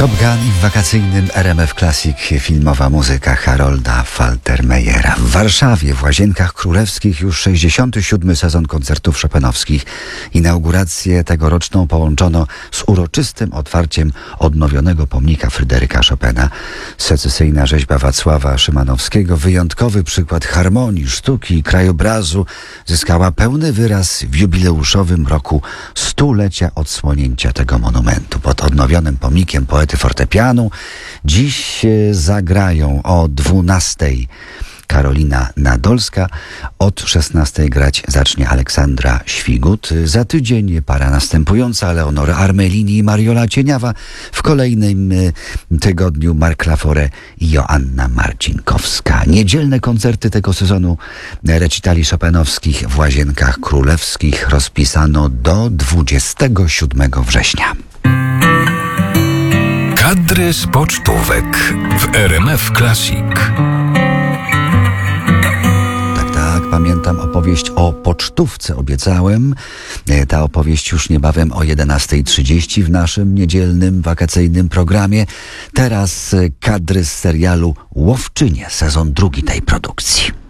Top Gun i w wakacyjnym RMF Classic filmowa muzyka Harolda Faltermeyera. W Warszawie, w Łazienkach Królewskich już 67. sezon koncertów chopinowskich. Inaugurację tegoroczną połączono z uroczystym otwarciem odnowionego pomnika Fryderyka Chopina. Secesyjna rzeźba Wacława Szymanowskiego, wyjątkowy przykład harmonii, sztuki i krajobrazu, zyskała pełny wyraz w jubileuszowym roku stulecia odsłonięcia tego monumentu. Pod odnowionym pomnikiem poety fortepianu dziś zagrają o 12:00 Karolina Nadolska, od 16:00 grać zacznie Aleksandra Świgut. Za tydzień para następująca Leonora Armelini i Mariola Cieniawa. W kolejnym tygodniu Mark Lafore i Joanna Marcinkowska. Niedzielne koncerty tego sezonu recitali chopinowskich w Łazienkach Królewskich rozpisano do 27 września. Kadry z pocztówek w RMF Classic. Tak, pamiętam opowieść o pocztówce, obiecałem. Ta opowieść już niebawem o 11:30 w naszym niedzielnym, wakacyjnym programie. Teraz kadry z serialu Łowczynie, sezon 2 tej produkcji.